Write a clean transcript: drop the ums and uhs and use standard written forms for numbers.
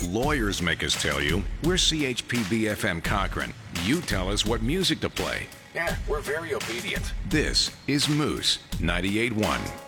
lawyers make us tell you, we're CHPB FM Cochrane. You tell us what music to play. Yeah, we're very obedient. This is Moose 98.1.